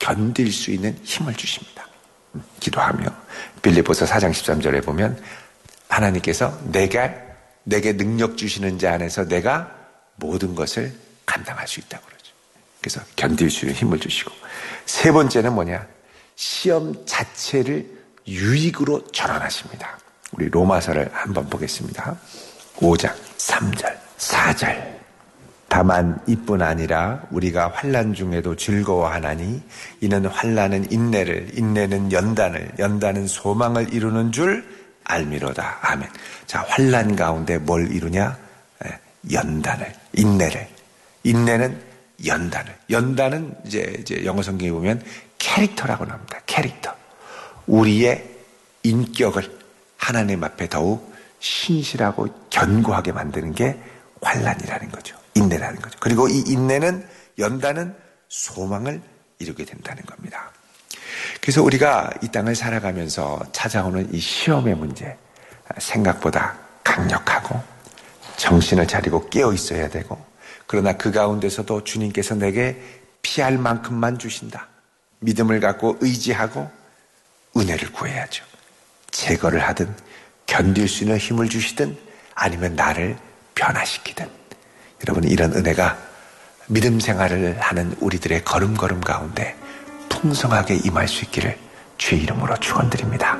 견딜 수 있는 힘을 주십니다. 기도하며 빌립보서 4장 13절에 보면 하나님께서 내게 능력 주시는 자 안에서 내가 모든 것을 감당할 수 있다고 그러죠. 그래서 견딜 수 있는 힘을 주시고, 세 번째는 뭐냐? 시험 자체를 유익으로 전환하십니다. 우리 로마서를 한번 보겠습니다. 5장 3절 4절 다만 이뿐 아니라 우리가 환난 중에도 즐거워하나니 이는 환난은 인내를, 인내는 연단을, 연단은 소망을 이루는 줄 알미로다. 아멘. 자, 환난 가운데 뭘 이루냐? 연단을, 인내를. 인내는 연단을. 연단은 이제 영어 성경에 보면 캐릭터라고 나옵니다. 캐릭터. 우리의 인격을 하나님 앞에 더욱 신실하고 견고하게 만드는 게 환난이라는 거죠. 인내라는 거죠. 그리고 이 인내는, 연단은 소망을 이루게 된다는 겁니다. 그래서 우리가 이 땅을 살아가면서 찾아오는 이 시험의 문제, 생각보다 강력하고 정신을 차리고 깨어 있어야 되고, 그러나 그 가운데서도 주님께서 내게 피할 만큼만 주신다. 믿음을 갖고 의지하고 은혜를 구해야죠. 제거를 하든 견딜 수 있는 힘을 주시든 아니면 나를 변화시키든, 여러분, 이런 은혜가 믿음 생활을 하는 우리들의 걸음걸음 가운데 풍성하게 임할 수 있기를 주의 이름으로 축원드립니다.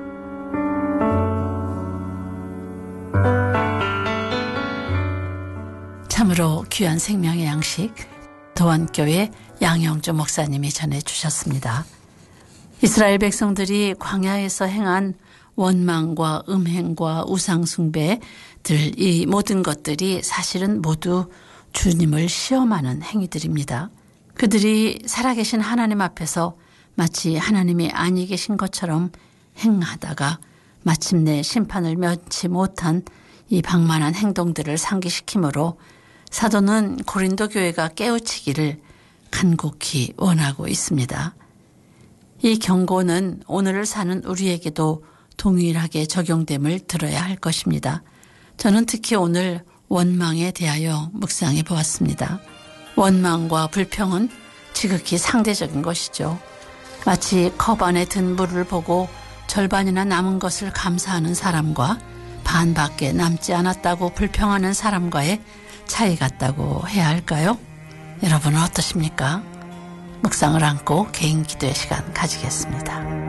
참으로 귀한 생명의 양식, 도안교회 양영주 목사님이 전해주셨습니다. 이스라엘 백성들이 광야에서 행한 원망과 음행과 우상숭배들, 이 모든 것들이 사실은 모두 주님을 시험하는 행위들입니다. 그들이 살아계신 하나님 앞에서 마치 하나님이 아니 계신 것처럼 행하다가 마침내 심판을 면치 못한 이 방만한 행동들을 상기시키므로 사도는 고린도 교회가 깨우치기를 간곡히 원하고 있습니다. 이 경고는 오늘을 사는 우리에게도 동일하게 적용됨을 들어야 할 것입니다. 저는 특히 오늘 원망에 대하여 묵상해 보았습니다. 원망과 불평은 지극히 상대적인 것이죠. 마치 컵 안에 든 물을 보고 절반이나 남은 것을 감사하는 사람과 반밖에 남지 않았다고 불평하는 사람과의 차이 같다고 해야 할까요? 여러분은 어떠십니까? 묵상을 안고 개인 기도의 시간 가지겠습니다.